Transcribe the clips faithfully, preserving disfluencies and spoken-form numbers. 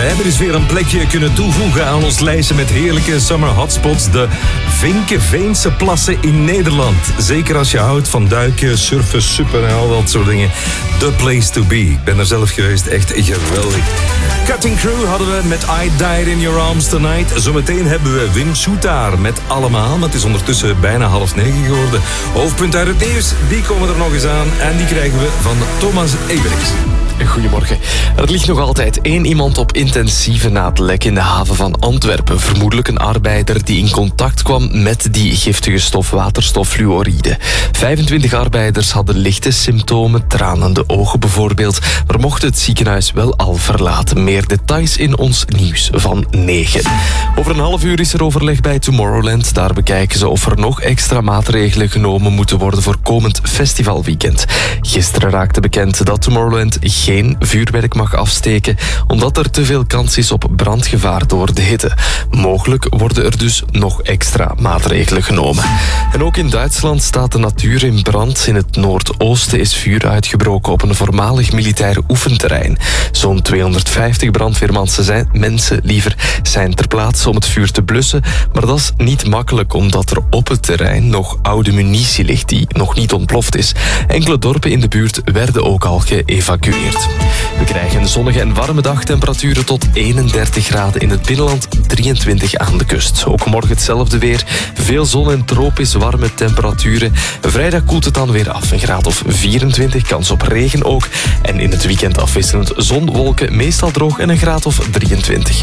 hebben dus weer een plekje kunnen toevoegen aan ons lijstje met heerlijke summer hotspots. De Vinkeveense plassen in Nederland. Zeker als je houdt van duiken, surfen, suppen en al dat soort dingen. The place to be. Ik ben er zelf geweest, echt geweldig. Cutting Crew hadden we met I Died in Your Arms Tonight. Zometeen hebben we Wim Soetaar met Allemaal. Maar het is ondertussen bijna half negen geworden. Hoofdpunt uit het nieuws, die komen er nog eens aan. En die krijgen we van Thomas Everix. Goedemorgen. Er ligt nog altijd één iemand op intensieve na het lek in de haven van Antwerpen. Vermoedelijk een arbeider die in contact kwam met die giftige stof waterstoffluoride. vijfentwintig arbeiders hadden lichte symptomen, tranende ogen bijvoorbeeld, maar mochten het ziekenhuis wel al verlaten. Meer details in ons nieuws van negen. Over een half uur is er overleg bij Tomorrowland. Daar bekijken ze of er nog extra maatregelen genomen moeten worden voor komend festivalweekend. Gisteren raakte bekend dat Tomorrowland geen vuurwerk mag afsteken, omdat er te veel kans is op brandgevaar door de hitte. Mogelijk worden er dus nog extra maatregelen genomen. En ook in Duitsland staat de natuur in brand. In het noordoosten is vuur uitgebroken op een voormalig militair oefenterrein. Zo'n tweehonderdvijftig brandweermensen zijn, mensen liever, zijn ter plaatse om het vuur te blussen, maar dat is niet makkelijk omdat er op het terrein nog oude munitie ligt die nog niet ontploft is. Enkele dorpen in de buurt werden ook al geëvacueerd. We krijgen een zonnige en warme dag, temperaturen tot eenendertig graden in het binnenland, drieëntwintig aan de kust. Ook morgen hetzelfde weer, veel zon en tropisch warme temperaturen. Vrijdag koelt het dan weer af, een graad of vierentwintig, kans op regen ook. En in het weekend afwisselend zon, wolken, meestal droog en een graad of drieëntwintig.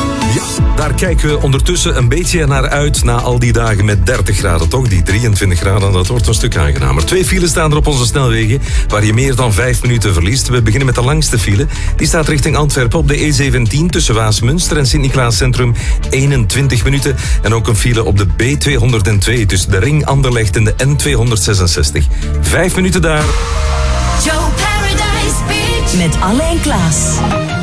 Ja, daar kijken we ondertussen een beetje naar uit na al die dagen met dertig graden, toch? Die drieëntwintig graden, dat wordt een stuk aangenamer. Twee files staan er op onze snelwegen, waar je meer dan vijf minuten verliest. We beginnen met de langste file. Die staat richting Antwerpen op de E zeventien tussen Waasmunster en Sint-Niklaas Centrum, eenentwintig minuten. En ook een file op de B tweehonderdtwee tussen de Ring Anderlecht en de N tweehonderdzesenzestig. Vijf minuten daar. Joe Paradise Beach met Alain Klaas.